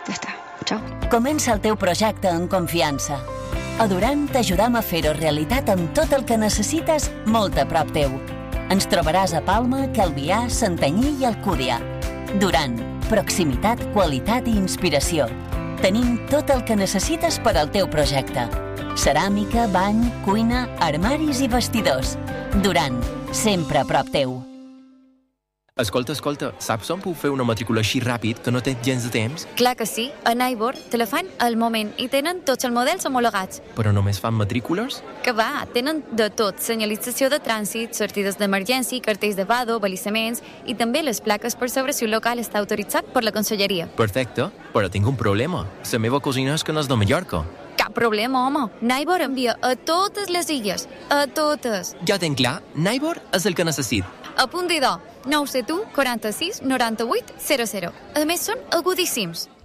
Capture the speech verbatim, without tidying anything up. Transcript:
Ja està. Ciao. Comença el teu projecte en confiança. A Duran t'ajudam a fer-ho realitat amb tot el que necessites molt a prop teu. Ens trobaràs a Palma, Calvià, Santanyí i Alcúdia. Duran, proximitat, qualitat i inspiració. Tenim tot el que necessites per al teu projecte. Ceràmica, bany, cuina, armaris i vestidors. Duran, sempre a prop teu. Escolta, escolta, saps on puc fer una matrícula així ràpid que no té gens de temps? Clar que sí, a Nibor te la fan al moment i tenen tots els models homologats. Però només fan matrícules? Que va, tenen de tot, senyalització de trànsit, sortides d'emergència, cartells de vado, balissaments i també les plaques per saber si un local està autoritzat per la conselleria. Perfecte, però tinc un problema. La meva cosina és que no és de Mallorca. Cap problema, home. Nibor envia a totes les illes, a totes. Ja tenc clar, Nibor és el que necessit. A punt d'idò, nou set u, quaranta-sis, noranta-vuit, zero zero. A més, són agudíssims.